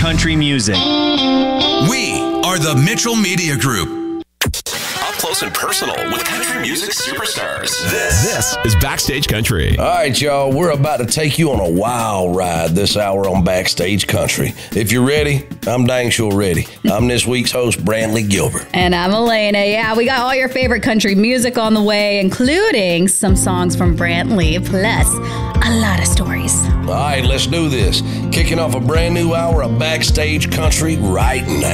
country music. We are the Mitchell Media Group. Up close and personal with country music superstars. This is Backstage Country. All right, y'all, we're about to take you on a wild ride this hour on Backstage Country. If you're ready, I'm dang sure ready. I'm this week's host, Brantley Gilbert. And I'm Elena. Yeah, we got all your favorite country music on the way, including some songs from Brantley, plus a lot of stories. All right, let's do this. Kicking off a brand new hour of Backstage Country right now.